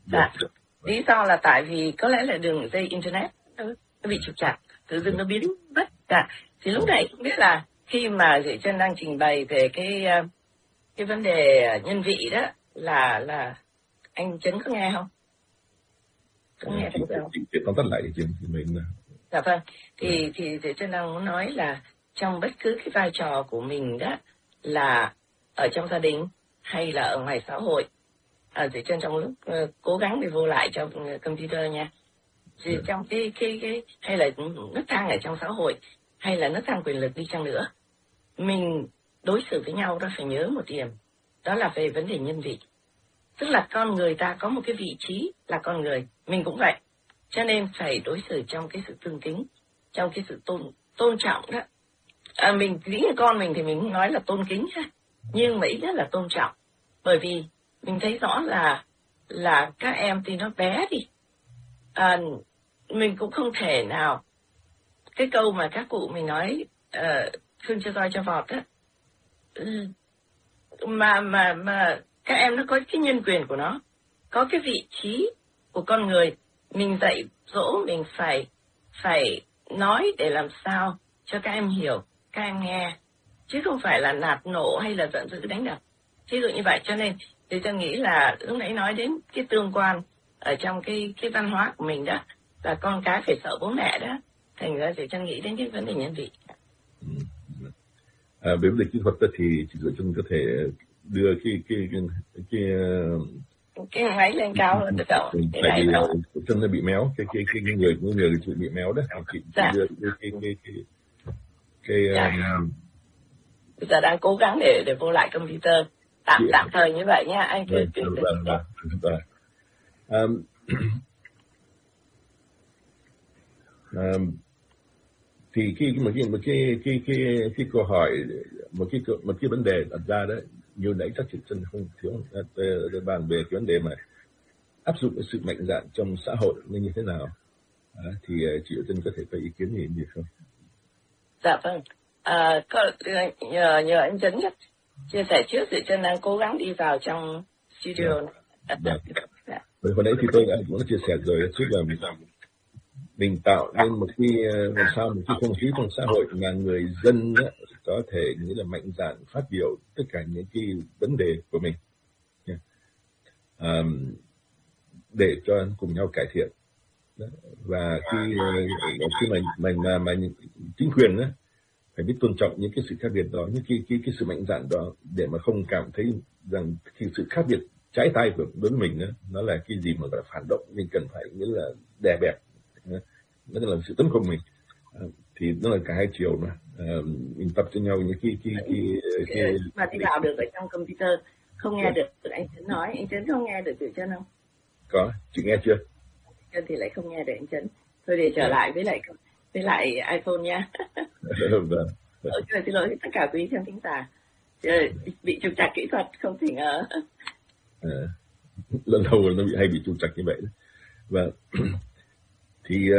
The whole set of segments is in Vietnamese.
Dạ. Lý do là tại vì có lẽ là đường dây internet nó bị trục trặc, tự dưng nó biến mất. Dạ. Thì lúc này không biết là khi mà Duy Trân đang trình bày về cái vấn đề nhân vị đó là anh Trấn có nghe không? Có nghe được không? Chị tóm tắt lại thì mình. Dạ vâng. Thì Duy Trân đang muốn nói là trong bất cứ cái vai trò của mình đó, là ở trong gia đình hay là ở ngoài xã hội, Duy Trân trong lúc cố gắng để vô lại cho computer nha. Thì trong cái hay là nấc thang ở trong xã hội hay là nấc thang quyền lực đi chăng nữa, mình đối xử với nhau đó phải nhớ một điểm, đó là về vấn đề nhân vị. Tức là con người ta có một cái vị trí là con người, mình cũng vậy. Cho nên phải đối xử trong cái sự tương kính, trong cái sự tôn trọng đó. Mình nghĩ là con mình thì mình không nói là tôn kính ha, nhưng mà ít nhất là tôn trọng. Bởi vì mình thấy rõ là các em thì nó bé đi. Mình cũng không thể nào, cái câu mà các cụ mình nói thương cho roi cho vọt đó, mà các em nó có cái nhân quyền của nó, có cái vị trí của con người. Mình dạy dỗ, mình phải nói để làm sao cho các em hiểu, các em nghe, chứ không phải là nạt nổ hay là giận dữ đánh đập. Ví dụ như vậy, cho nên thì tôi nghĩ là lúc nãy nói đến cái tương quan ở trong cái văn hóa của mình đó, là con cái phải sợ bố mẹ đó, thành ra thì tôi nghĩ đến cái vấn đề nhân vị. Về vấn đề kỹ thuật thì chị Duy Trân có thể đưa cái máy lên cao hơn được không? Tại vì chân nó bị méo, cái người chị bị méo đó, chị đưa bây giờ đang cố gắng để vô lại computer tạm thời như vậy nha anh. Thì cái câu hỏi, một cái vấn đề đặt ra đó, như nãy chắc chị Trân không thiếu bàn về cái vấn đề mà áp dụng cái sự mạnh dạn trong xã hội nên như thế nào, thì chị Trân có thể có ý kiến gì không? Dạ vâng, nhờ anh Trấn chia sẻ trước, thì Trân đang cố gắng đi vào trong studio. Hồi nãy thì tôi cũng đã chia sẻ rồi, trước là mình tạo nên một cái không khí trong xã hội mà người dân có thể nghĩa là mạnh dạn phát biểu tất cả những cái vấn đề của mình, để cho cùng nhau cải thiện. Và khi mà chính quyền phải biết tôn trọng những cái sự khác biệt đó, những cái sự mạnh dạn đó, để mà không cảm thấy rằng khi sự khác biệt trái tay của đối với mình nó là cái gì mà gọi là phản động, mình cần phải nghĩa là đè bẹp, nó là sự tấn công mình. Thì nó là cả hai chiều mà mình tập cho nhau những cái mà đi vào được ở trong computer không nghe được anh Trấn nói. Anh Trấn không nghe được từ Trân không? Có, chị nghe chưa? Trân thì lại không nghe được anh Trấn. Thôi để trở lại với lại iPhone nha. Xin lỗi tất cả quý khán thính giả, bị trục trặc kỹ thuật không thể ngờ. Lần đầu nó bị trục trặc như vậy. Và thì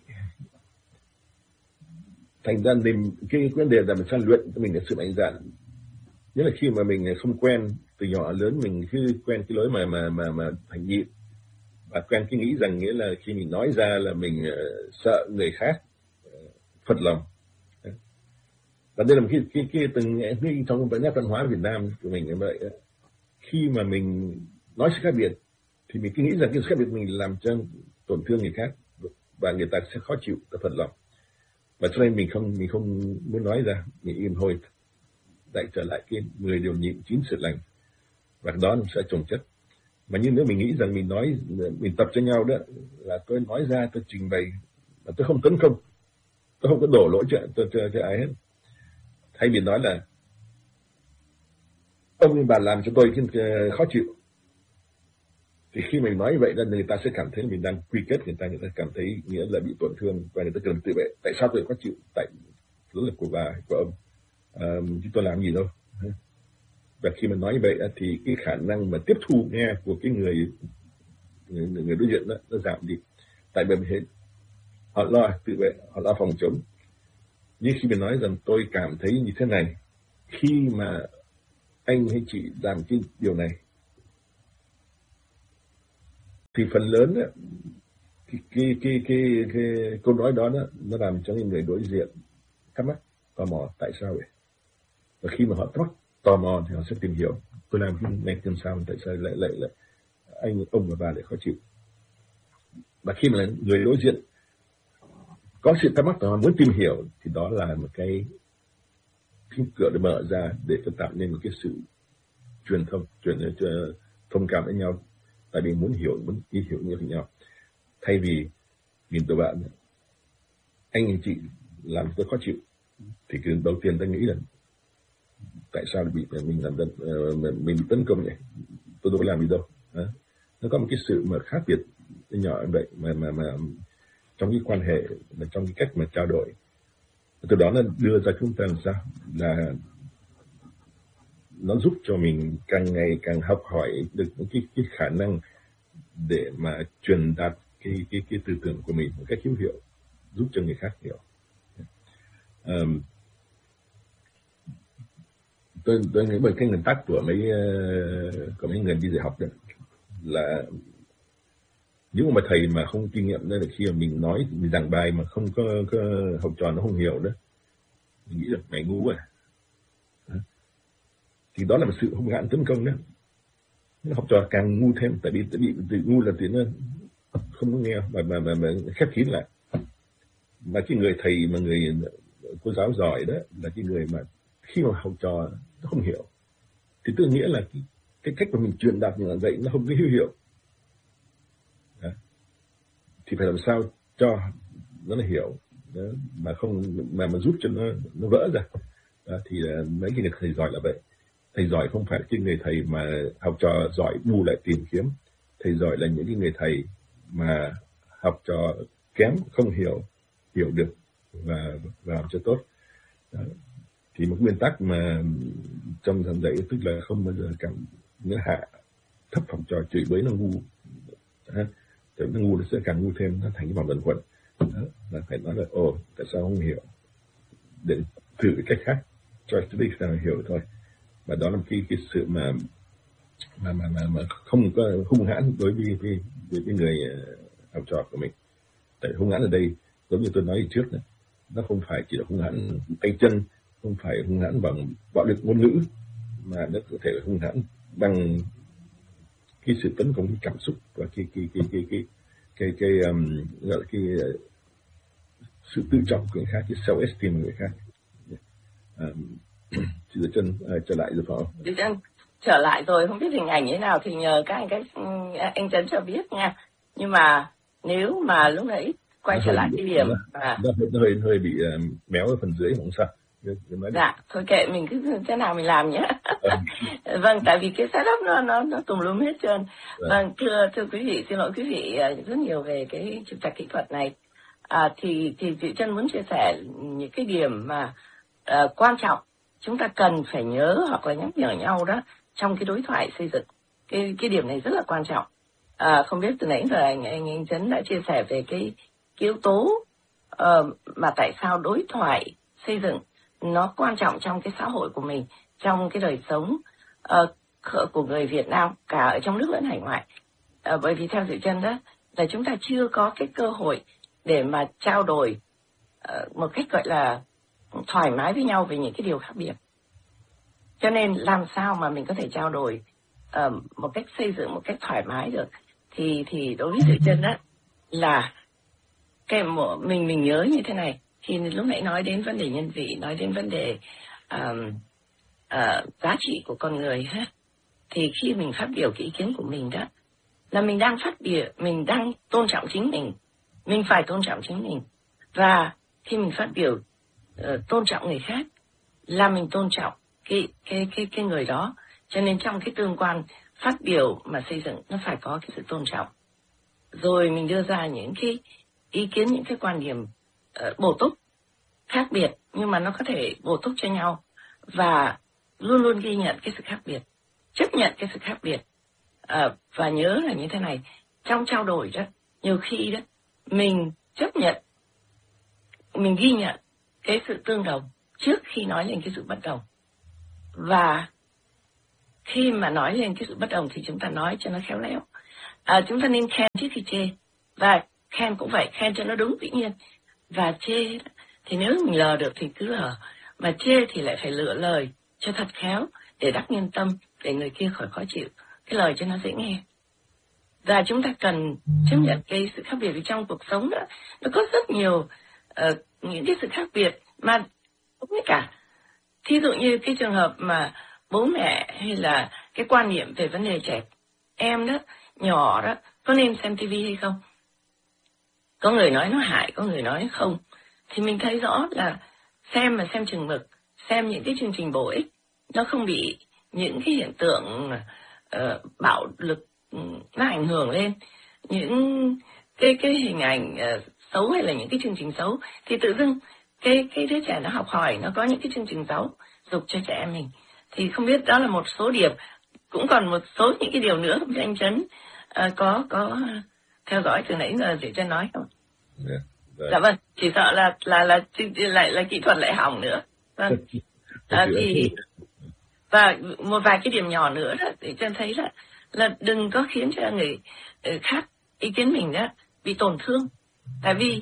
thành ra nên cái vấn đề là mình phải luyện cho mình là sự mạnh dạn. Nhất là khi mà mình không quen từ nhỏ lớn, mình cứ quen cái lối mà thành nhịn, và quen cái nghĩ rằng nghĩa là khi mình nói ra là mình sợ người khác phật lòng. Và đây là một cái từng trong nét văn hóa Việt Nam của mình như vậy. Khi mà mình nói sự khác biệt thì mình cứ nghĩ rằng cái sự khác biệt mình làm cho tổn thương người khác và người ta sẽ khó chịu, ta phật lòng. Và cho nên mình không muốn nói ra, mình im thôi, lại trở lại cái 10 điều nhịn 9 sự lành, và đó nó sẽ chồng chất. Mà như nếu mình nghĩ rằng mình tập cho nhau đó là tôi nói ra, tôi trình bày, mà tôi không tấn công, tôi không có đổ lỗi cho ai hết. Thay vì nói là ông bà làm cho tôi khó chịu, thì khi mình nói như vậy là người ta sẽ cảm thấy mình đang quy kết người ta cảm thấy nghĩa là bị tổn thương, và người ta cần tự vệ. Tại sao tôi khó chịu? Tại lỗi là của bà, của ông, chứ tôi làm gì đâu. Và khi mình nói như vậy thì cái khả năng mà tiếp thu nghe của cái người đối diện đó, nó giảm đi. Tại vì họ lo tự vệ, họ lo phòng chống. Nhưng khi mình nói rằng tôi cảm thấy như thế này khi mà anh hay chị làm cái điều này, thì phần lớn á, cái câu nói đó nó làm cho những người đối diện thắc mắc, tò mò tại sao vậy. Và khi mà họ thắc mắc tò mò thì họ sẽ tìm hiểu tôi làm cái này làm sao, tại sao lại ông và bà lại khó chịu. Và khi mà người đối diện có sự thắc mắc và muốn tìm hiểu thì đó là một cái cửa để mở ra để tạo nên một cái sự thông cảm với nhau, tại vì muốn hiểu như nhau. Thay vì nhìn tụi bạn anh hay chị làm tôi khó chịu thì cái đầu tiên ta nghĩ là tại sao bị mình bị tấn công vậy, tôi đâu có làm gì đâu. Nó có một cái sự mà khác biệt nhỏ vậy mà trong cái quan hệ, mà trong cái cách mà trao đổi, từ đó nó đưa ra chúng ta làm sao là nó giúp cho mình càng ngày càng học hỏi được cái khả năng để mà truyền đạt cái tư tưởng của mình một cách hữu hiệu, giúp cho người khác hiểu. Tôi nghĩ bởi cái nguyên tắc của mấy người đi dạy học đó là nếu mà thầy mà không kinh nghiệm đó, là khi mà mình nói, mình giảng bài mà không có học trò nó không hiểu đó, mình nghĩ là mày ngu à, thì đó là một sự hung hãn tấn công đó. Học trò càng ngu thêm, tại vì tự ngu là tiếng nó không có nghe mà khép kín lại. Mà cái người thầy mà người cô giáo giỏi đó là cái người mà khi mà học trò nó không hiểu thì tôi nghĩa là cái cách mà mình truyền đạt như là dạy nó không có hữu hiệu. Thì phải làm sao cho nó hiểu đó, mà không mà giúp cho nó vỡ ra. Thì mấy cái người thầy giỏi là vậy. Thầy giỏi không phải là cái người thầy mà học trò giỏi bù lại tìm kiếm. Thầy giỏi là những cái người thầy mà học trò kém không hiểu được và làm cho tốt. Đó. Thì một nguyên tắc mà trong giảng dạy tức là không bao giờ cảm hạ thấp học trò, chửi bới nó ngu. Nó ngu nó sẽ càng ngu thêm, nó thành cái vòng luẩn quẩn. Là phải nói là tại sao không hiểu, để thử cái cách khác cho đi sao hiểu thôi. Và đó là cái sự mà không có hung hãn đối với người học trò của mình. Tại hung hãn ở đây giống như tôi nói trước này, nó không phải chỉ là hung hãn tay chân, không phải hung hãn bằng bạo lực ngôn ngữ, mà nó có thể là hung hãn bằng cái sự tấn công cái cảm xúc và cái gọi là cái sự tự trọng của người khác, cái self esteem của người khác. Chị Dư Trân trở lại rồi phải không? Dư Trân trở lại rồi, không biết hình ảnh như thế nào thì nhờ các anh Trấn cho biết nha. Nhưng mà nếu mà lúc nãy quay trở lại cái điểm nó hơi bị méo ở phần dưới không sao. Dạ, thôi kệ mình cứ thế nào mình làm nhé. Vâng, tại vì cái setup nó tùm lum hết trơn. Vâng, thưa quý vị, xin lỗi quý vị rất nhiều về cái trục trặc kỹ thuật này. Thì chị Trân muốn chia sẻ những cái điểm mà quan trọng chúng ta cần phải nhớ hoặc là nhắc nhở nhau đó trong cái đối thoại xây dựng. Cái điểm này rất là quan trọng. Không biết từ nãy giờ anh Trấn đã chia sẻ về cái yếu tố mà tại sao đối thoại xây dựng nó quan trọng trong cái xã hội của mình, trong cái đời sống của người Việt Nam cả ở trong nước lẫn hải ngoại. Bởi vì theo Dư Trân đó là chúng ta chưa có cái cơ hội để mà trao đổi một cách gọi là thoải mái với nhau về những cái điều khác biệt. Cho nên làm sao mà mình có thể trao đổi một cách xây dựng, một cách thoải mái được, thì đối với Dư Trân đó là cái mình nhớ như thế này. Thì lúc nãy nói đến vấn đề nhân vị, nói đến vấn đề giá trị của con người ha, thì khi mình phát biểu cái ý kiến của mình đó là mình đang phát biểu, mình đang tôn trọng chính mình phải tôn trọng chính mình. Và khi mình phát biểu tôn trọng người khác là mình tôn trọng cái người đó. Cho nên trong cái tương quan phát biểu mà xây dựng nó phải có cái sự tôn trọng. Rồi mình đưa ra những cái ý kiến, những cái quan điểm bổ túc khác biệt, nhưng mà nó có thể bổ túc cho nhau, và luôn luôn ghi nhận cái sự khác biệt, chấp nhận cái sự khác biệt. Và nhớ là như thế này, trong trao đổi đó, nhiều khi đó mình chấp nhận, mình ghi nhận cái sự tương đồng trước khi nói lên cái sự bất đồng. Và khi mà nói lên cái sự bất đồng thì chúng ta nói cho nó khéo léo. Chúng ta nên khen trước khi chê, và khen cũng vậy, khen cho nó đúng tự nhiên. Và chê thì nếu mình lờ được thì cứ lờ, mà chê thì lại phải lựa lời cho thật khéo để đắc nhân tâm, để người kia khỏi khó chịu, cái lời cho nó dễ nghe. Và chúng ta cần chấp nhận cái sự khác biệt vì trong cuộc sống đó, nó có rất nhiều những cái sự khác biệt mà cũng như cả. Thí dụ như cái trường hợp mà bố mẹ hay là cái quan niệm về vấn đề trẻ em đó, nhỏ đó, có nên xem tivi hay không? Có người nói nó hại, có người nói không. Thì mình thấy rõ là xem mà xem chừng mực, xem những cái chương trình bổ ích, nó không bị những cái hiện tượng bạo lực nó ảnh hưởng lên, những cái hình ảnh xấu hay là những cái chương trình xấu, thì tự dưng cái đứa trẻ nó học hỏi, nó có những cái chương trình giáo dục cho trẻ em mình. Thì không biết đó là một số điểm, cũng còn một số những cái điều nữa không biết anh Trấn có theo dõi từ nãy giờ để cho nói không? Dạ vâng, chỉ sợ là kỹ thuật lại hỏng nữa. Vâng. Thì và một vài cái điểm nhỏ nữa đó, để cho thấy là đừng có khiến cho người khác ý kiến mình đó bị tổn thương. Tại vì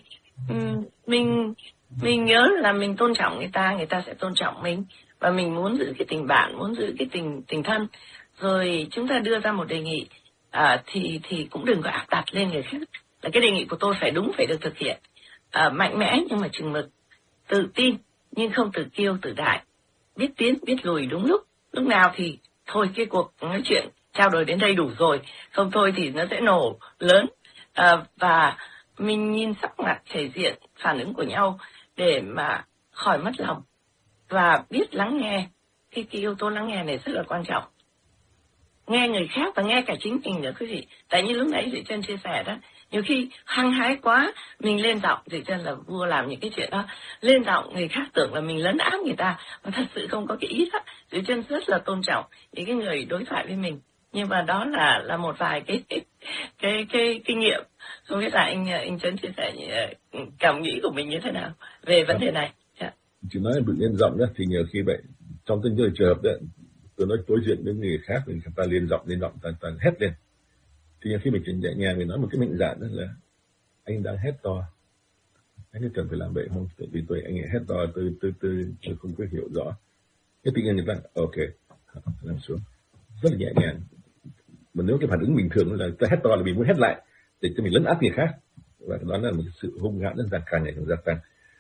mình nhớ là mình tôn trọng người ta sẽ tôn trọng mình, và mình muốn giữ cái tình bạn, muốn giữ cái tình thân. Rồi chúng ta đưa ra một đề nghị thì cũng đừng có áp đặt lên người khác. Là cái đề nghị của tôi phải đúng, phải được thực hiện. Mạnh mẽ nhưng mà chừng mực, tự tin nhưng không tự kiêu tự đại, biết tiến biết lùi đúng lúc. Lúc nào thì thôi cái cuộc nói chuyện trao đổi đến đây đủ rồi, không thôi thì nó sẽ nổ lớn. Và mình nhìn sắc mặt, thể diện, phản ứng của nhau để mà khỏi mất lòng, và biết lắng nghe. Cái yếu tố lắng nghe này rất là quan trọng. Nghe người khác và nghe cả chính mình nữa quý vị. Tại như lúc nãy Duy Trân chia sẻ đó, nhiều khi hăng hái quá, mình lên giọng. Duy Trân là vua làm những cái chuyện đó. Lên giọng người khác tưởng là mình lấn áp người ta, mà thật sự không có cái ý đó. Duy Trân rất là tôn trọng những cái người đối thoại với mình. Nhưng mà đó là một vài cái kinh nghiệm. Không biết là anh Trấn chia sẻ cảm nghĩ của mình như thế nào về vấn đề này. Chị nói bị lên giọng đó, thì nhiều khi vậy, trong từng trường hợp đó, tôi nói đối diện với người khác, mình ta lên giọng, ta hét lên. Thì nhiều khi mình chỉ nhẹ nhàng, mình nói một cái mạnh dạn đó là anh đang hét to, anh có cần phải làm vậy không? Tại vì anh hét to, tôi không có hiểu rõ. Cái tự nhiên người ta ok, làm xuống, rất là nhẹ nhàng. Mà nếu cái phản ứng bình thường là ta hét to là mình muốn hét lại để cho mình lấn áp người khác, và đó là một sự hung hãn rất càng ngày càng gia tăng.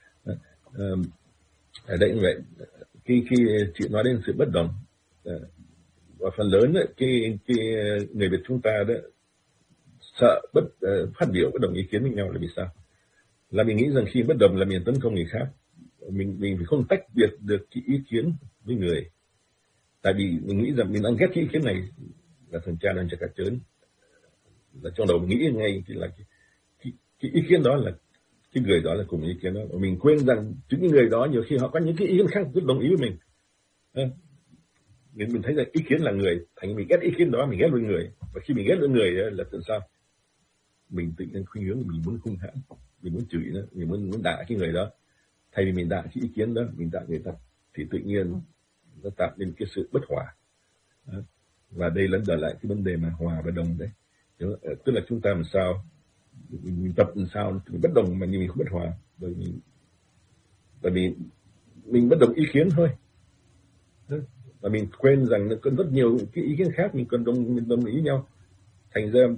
Ở đây như vậy, khi chị nói đến sự bất đồng, và phần lớn ấy, cái người Việt chúng ta đó sợ phát biểu bất đồng ý kiến với nhau là vì sao? Là mình nghĩ rằng khi bất đồng là mình tấn công người khác, mình phải không tách biệt được cái ý kiến với người. Tại vì mình nghĩ rằng mình đang ghét cái ý kiến này là thằng cha đang cho cả trớn, là trong đầu mình nghĩ ngay thì là cái ý kiến đó là cái người đó là cùng ý kiến đó, và mình quên rằng những người đó nhiều khi họ có những cái ý kiến khác rất đồng ý với mình. Mình thấy rằng ý kiến là người, thành mình ghét ý kiến đó, mình ghét luôn người, và khi mình ghét luôn người là tại sao? Mình tự nhiên khuynh hướng mình muốn hung hãn, mình muốn chửi nó, mình muốn đả cái người đó. Thay vì mình đả cái ý kiến đó, mình đả người ta, thì tự nhiên nó tạo nên cái sự bất hòa. Và đây là lại cái vấn đề mà hòa và đồng đấy. Tức là chúng ta làm sao mình tập làm sao mình bất đồng mà nhưng mình không bất hòa, bởi vì mình bất đồng ý kiến thôi, và mình quên rằng nó có rất nhiều cái ý kiến khác mình cần đồng ý nhau, thành ra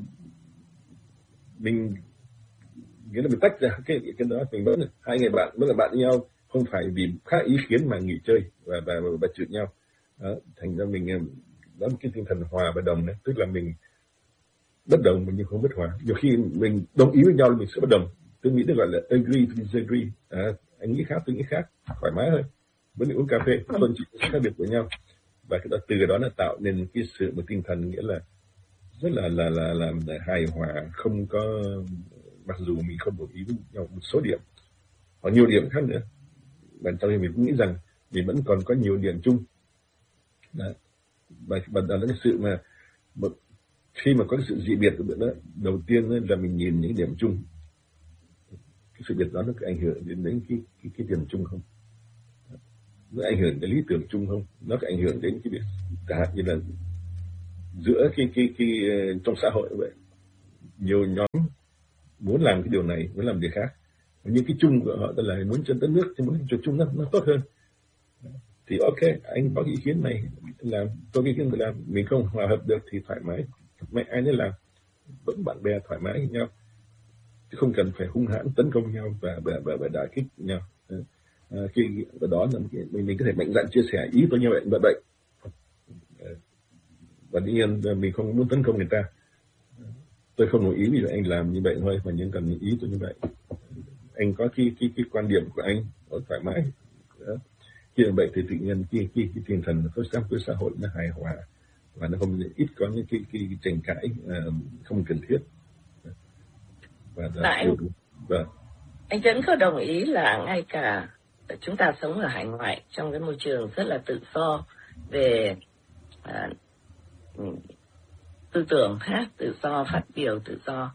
mình nghĩa là mình tách ra cái ý kiến đó, mình vẫn hai người bạn vẫn là bạn với nhau, không phải vì khác ý kiến mà nghỉ chơi và chửi nhau. Đó, thành ra mình đó một cái tinh thần hòa và đồng đấy, tức là mình bất đồng nhưng không bất hòa. Nhiều khi mình đồng ý với nhau là mình sẽ bất đồng, tôi nghĩ được gọi là agree to disagree. Anh nghĩ khác tôi nghĩ khác, thoải mái thôi, vẫn uống cà phê, tôn trọng khác biệt của nhau, và cái đó, từ đó nó tạo nên cái sự một tinh thần nghĩa là rất là hài hòa, không có, mặc dù mình không đồng ý với nhau một số điểm hoặc nhiều điểm khác nữa, và trong khi mình cũng nghĩ rằng mình vẫn còn có nhiều điểm chung. Đó. Và đó là cái sự mà khi mà có cái sự dị biệt của đó, đầu tiên là mình nhìn những điểm chung, cái sự biệt đó nó có ảnh hưởng đến cái điểm chung không, nó ảnh hưởng đến lý tưởng chung không, nó có ảnh hưởng đến cái việc cả như là giữa cái trong xã hội vậy, nhiều nhóm muốn làm cái điều này, muốn làm việc khác, nhưng cái chung của họ là muốn cho đất nước, thì muốn cho chung nó tốt hơn. Thì ok, anh có ý kiến này làm, tôi ý kiến làm, mình không hòa hợp được thì thoải mái, ai nấy làm, vẫn bạn bè thoải mái với nhau, chứ không cần phải hung hãn tấn công nhau và đả kích nhau. Khi ở đó là mình có thể mạnh dạn chia sẻ ý tôi như vậy, và dĩ nhiên mình không muốn tấn công người ta. Tôi không đồng ý vì anh làm như vậy thôi, mà nhưng cần ý tôi như vậy. Anh có cái quan điểm của anh, nó thoải mái. Khi như vậy thì tự nhiên cái tinh thần của xã hội nó hài hòa, và nó không ít có những cái tranh cãi không cần thiết. Và anh Trấn có đồng ý là ngay cả chúng ta sống ở hải ngoại trong cái môi trường rất là tự do về tư tưởng khác, tự do phát biểu, tự do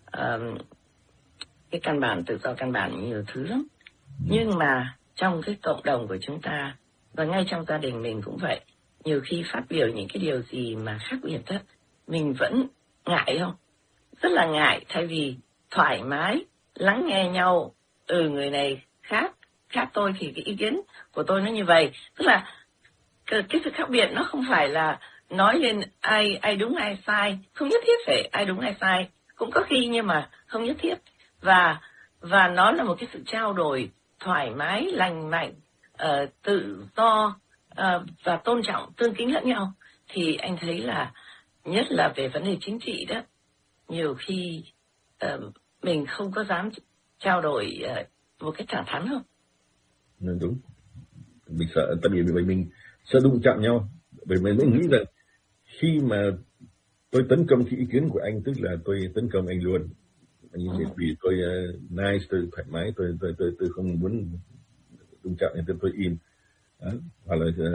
cái căn bản, tự do căn bản nhiều thứ lắm. Nhưng mà trong cái cộng đồng của chúng ta, và ngay trong gia đình mình cũng vậy, nhiều khi phát biểu những cái điều gì mà khác biệt đó, mình vẫn ngại không? Rất là ngại, thay vì thoải mái lắng nghe nhau. Người này khác tôi thì cái ý kiến của tôi nó như vậy. Tức là cái sự khác biệt nó không phải là nói lên ai đúng ai sai, không nhất thiết phải ai đúng ai sai, cũng có khi nhưng mà không nhất thiết. Và nó là một cái sự trao đổi thoải mái, lành mạnh, tự do, và tôn trọng, tương kính lẫn nhau. Thì anh thấy là nhất là về vấn đề chính trị đó, nhiều khi mình không có dám trao đổi một cái thẳng thắn không? Đúng, mình sợ, tại vì mình sợ đụng chạm nhau. Bởi vì mình nghĩ rằng khi mà tôi tấn công cái ý kiến của anh, tức là tôi tấn công anh luôn. Vì tôi nice, tôi thoải mái, tôi không muốn đụng chạm, nên tôi im. Hoặc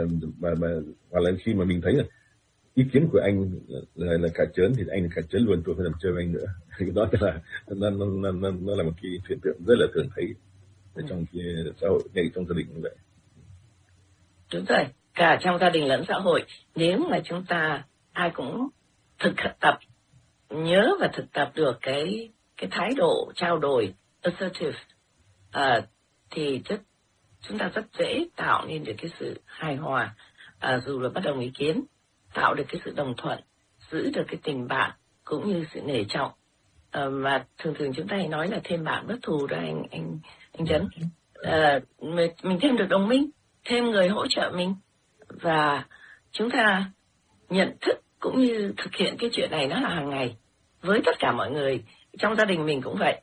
là khi mà mình thấy là ý kiến của anh là cà chớn thì anh là cà chớn luôn, tôi phải làm chơi với anh nữa. Thì đó là nó là một cái hiện tượng rất là thường thấy trong cái xã hội, ngay trong gia đình như vậy. Đúng rồi, cả trong gia đình lẫn xã hội, nếu mà chúng ta ai cũng thực tập, nhớ và thực tập được cái thái độ trao đổi assertive, thì chúng ta rất dễ tạo nên được cái sự hài hòa, dù là bất đồng ý kiến, tạo được cái sự đồng thuận, giữ được cái tình bạn cũng như sự nể trọng, mà thường chúng ta hay nói là thêm bạn bất thù đó anh Trấn. Mình thêm được đồng minh, thêm người hỗ trợ mình, và chúng ta nhận thức cũng như thực hiện cái chuyện này nó là hàng ngày với tất cả mọi người. Trong gia đình mình cũng vậy,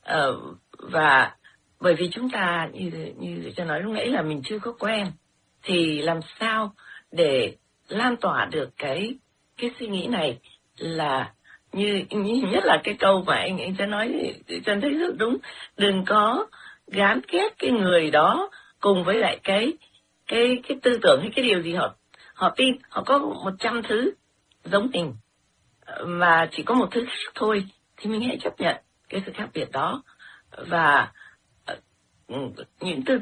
và bởi vì chúng ta như cho nói lúc nãy là mình chưa có quen, thì làm sao để lan tỏa được cái suy nghĩ này, là như nhất là cái câu mà anh sẽ nói, Trần thấy rất đúng. Đừng có gán ghét cái người đó cùng với lại cái tư tưởng hay cái điều gì họ tin. Họ có 100 thứ giống mình mà chỉ có một thứ khác thôi, thì mình hãy chấp nhận cái sự khác biệt đó. Và những tư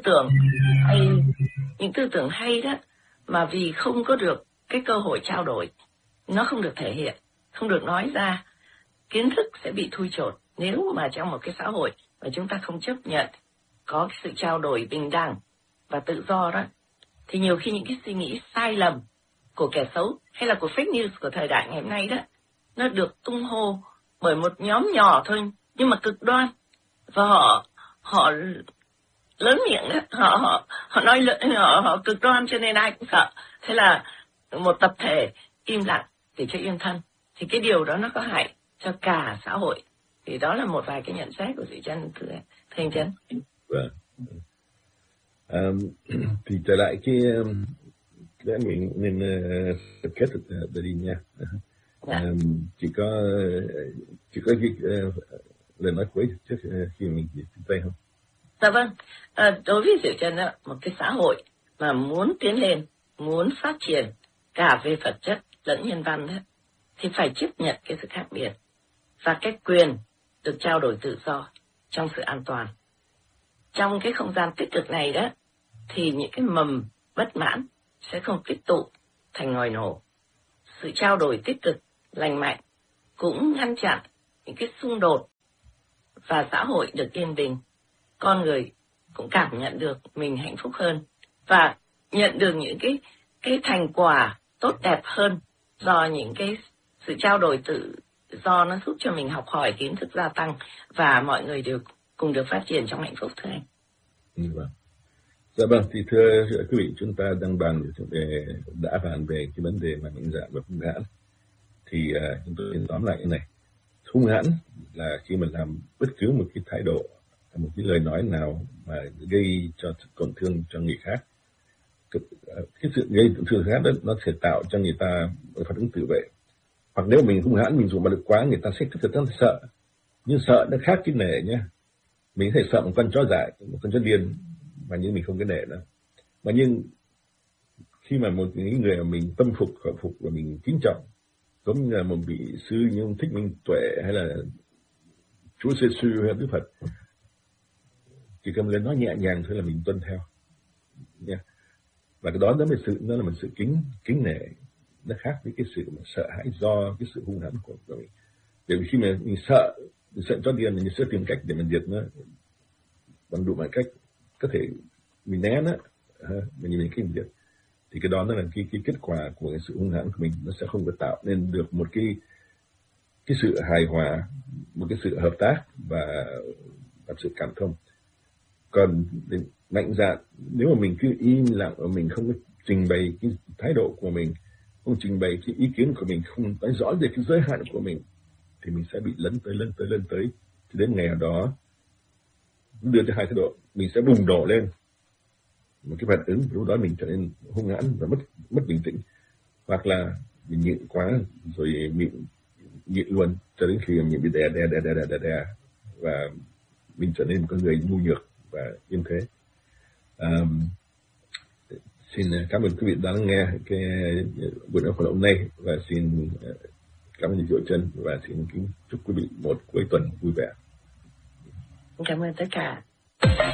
tưởng hay đó, mà vì không có được cái cơ hội trao đổi, nó không được thể hiện, không được nói ra, kiến thức sẽ bị thui chột. Nếu mà trong một cái xã hội mà chúng ta không chấp nhận có cái sự trao đổi bình đẳng và tự do đó, thì nhiều khi những cái suy nghĩ sai lầm của kẻ xấu hay là của fake news của thời đại ngày hôm nay đó, nó được tung hô bởi một nhóm nhỏ thôi nhưng mà cực đoan, và họ lớn miệng đó, họ nói họ cực đoan cho nên ai cũng sợ. Thế là một tập thể im lặng để cho yên thân, thì cái điều đó nó có hại cho cả xã hội. Thì đó là một vài cái nhận xét của chị Trân, thưa anh Trân. Vâng. Thì trở lại cái mình nên kết được đi nha. Chỉ có cái lời nói cuối trước khi mình chia tay không? Dạ vâng. Đối với chị Trân, một cái xã hội mà muốn tiến lên, muốn phát triển cả về vật chất lẫn nhân văn đó, thì phải chấp nhận cái sự khác biệt và cái quyền được trao đổi tự do trong sự an toàn. Trong cái không gian tích cực này đó, thì những cái mầm bất mãn sẽ không tích tụ thành ngòi nổ. Sự trao đổi tích cực, lành mạnh cũng ngăn chặn những cái xung đột và xã hội được yên bình, con người cũng cảm nhận được mình hạnh phúc hơn và nhận được những cái thành quả tốt đẹp hơn do những cái sự trao đổi tự do, nó giúp cho mình học hỏi, kiến thức gia tăng và mọi người đều cùng được phát triển trong hạnh phúc, thưa anh. Vâng. Dạ vâng, thì thưa quý vị, chúng ta đang bàn về cái vấn đề mà mạnh dạn và hung hãn. Thì chúng tôi tóm lại cái này. Hung hãn là khi mình làm bất cứ một cái thái độ, một cái lời nói nào mà gây cho tổn thương cho người khác. Cái sự gây tổn thương khác đó, nó sẽ tạo cho người ta phản ứng tự vệ. Hoặc nếu mình hung hãn, mình dùng bạo lực quá, người ta sẽ rất là sợ. Nhưng sợ nó khác cái nể nhá. Mình có thể sợ một con chó dại, một con chó điên, mà nhưng mình không cái nể nữa. Mà nhưng khi mà một người mà mình tâm phục, khẩu phục và mình kính trọng, giống như là một vị sư như ông Thích Minh Tuệ hay là Chúa Giêsu hay Đức Phật, chỉ cần lên nói nhẹ nhàng thôi là mình tuân theo nha. Và cái đó nó là một sự kính nể, nó khác với cái sự mà sợ hãi do cái sự hung hãn của mình. Bởi vì khi mà mình sợ cho điên, mình sẽ tìm cách để mình diệt nó bằng đủ mọi cách, có thể mình né nó, mình kinh diệt, thì cái đó nó là cái kết quả của cái sự hung hãn của mình, nó sẽ không có tạo nên được một cái sự hài hòa, một cái sự hợp tác và sự cảm thông. Còn mạnh dạn, nếu mà mình cứ im lặng và mình không có trình bày cái thái độ của mình, không trình bày cái ý kiến của mình, không nói rõ về cái giới hạn của mình, thì mình sẽ bị lấn tới. Thì đến ngày nào đó, đưa tới hai thái độ, mình sẽ bùng nổ lên một cái phản ứng, lúc đó mình trở nên hung hãn và mất bình tĩnh, hoặc là mình nhịn quá rồi mình nhịn luôn cho đến khi mình bị đè và mình trở nên một con người nhu nhược và yên thế. Xin cảm ơn quý vị đã lắng nghe cái buổi nói chuyện hôm nay, và xin cảm ơn Diệu Trân, và xin kính chúc quý vị một cuối tuần vui vẻ. Cảm ơn tất cả.